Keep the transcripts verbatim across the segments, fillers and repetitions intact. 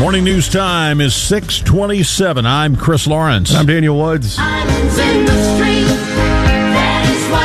Morning news time is six twenty-seven. I'm Chris Lawrence. I'm Daniel Woods. Islands in the street, that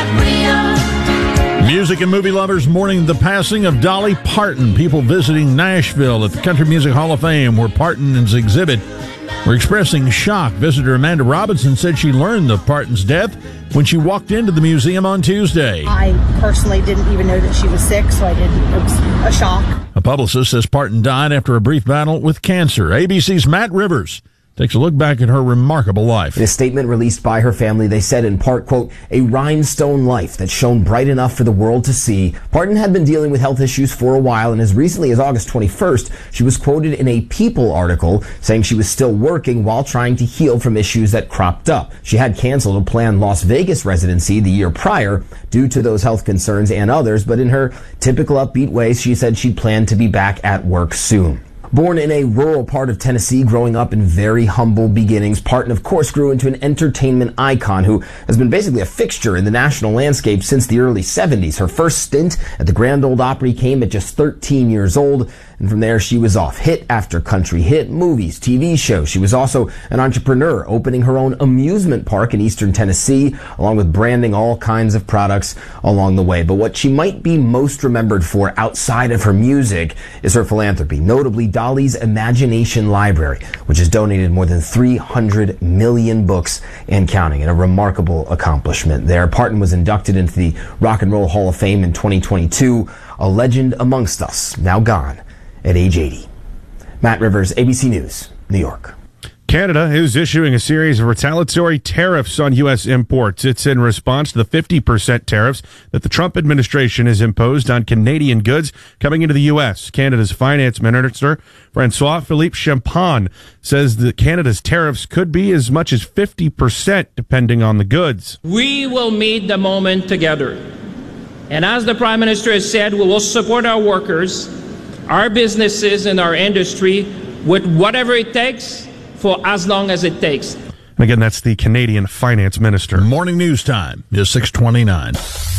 is what we are. Music and movie lovers mourning the passing of Dolly Parton. People visiting Nashville at the Country Music Hall of Fame, where Parton's exhibit were expressing shock. Visitor Amanda Robinson said she learned of Parton's death when she walked into the museum on Tuesday. I personally didn't even know that she was sick, so I didn't. It was a shock. A publicist says Parton died after a brief battle with cancer. A B C's Matt Rivers takes a look back at her remarkable life. In a statement released by her family, they said in part, quote, a rhinestone life that shone bright enough for the world to see. Parton had been dealing with health issues for a while, and as recently as August twenty-first, she was quoted in a People article saying she was still working while trying to heal from issues that cropped up. She had canceled a planned Las Vegas residency the year prior due to those health concerns and others, but in her typical upbeat way, she said she planned to be back at work soon. Born in a rural part of Tennessee, growing up in very humble beginnings, Parton, of course, grew into an entertainment icon who has been basically a fixture in the national landscape since the early seventies. Her first stint at the Grand Ole Opry came at just thirteen years old, and from there she was off hit after country hit, movies, T V shows. She was also an entrepreneur, opening her own amusement park in eastern Tennessee, along with branding all kinds of products along the way. But what she might be most remembered for outside of her music is her philanthropy, notably Dolly's Imagination Library, which has donated more than three hundred million books and counting, and a remarkable accomplishment there. Parton was inducted into the Rock and Roll Hall of Fame in twenty twenty-two, a legend amongst us, now gone at age eighty. Matt Rivers, A B C News, New York. Canada is issuing a series of retaliatory tariffs on U S imports. It's in response to the fifty percent tariffs that the Trump administration has imposed on Canadian goods coming into the U S. Canada's finance minister, François-Philippe Champagne, says that Canada's tariffs could be as much as fifty percent depending on the goods. We will meet the moment together. And as the Prime Minister has said, we will support our workers, our businesses, and our industry with whatever it takes, for as long as it takes. And again, that's the Canadian finance minister. Morning news time is six twenty-nine.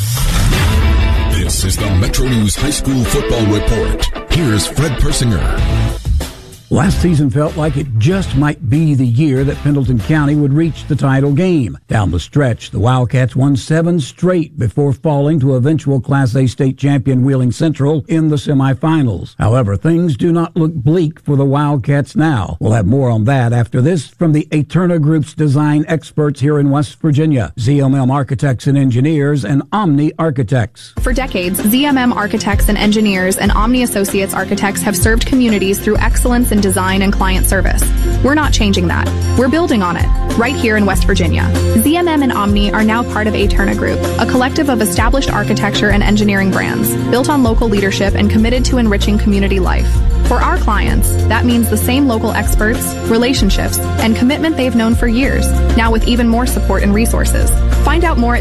This is the Metro News High School Football Report. Here's Fred Persinger. Last season felt like it just might be the year that Pendleton County would reach the title game. Down the stretch, the Wildcats won seven straight before falling to eventual Class A state champion Wheeling Central in the semifinals. However, things do not look bleak for the Wildcats now. We'll have more on that after this from the Eterna Group's design experts here in West Virginia, Z M M Architects and Engineers and Omni Architects. For decades, Z M M Architects and Engineers and Omni Associates Architects have served communities through excellence in design and client service. We're not changing that. We're building on it, right here in West Virginia. Z M M and Omni are now part of Eterna Group, a collective of established architecture and engineering brands, built on local leadership and committed to enriching community life. For our clients, that means the same local experts, relationships, and commitment they've known for years, now with even more support and resources. Find out more at